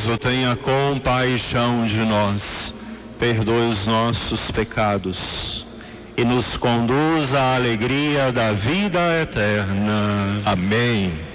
bondoso, tenha compaixão de nós, perdoe os nossos pecados e nos conduz à alegria da vida eterna. Amém.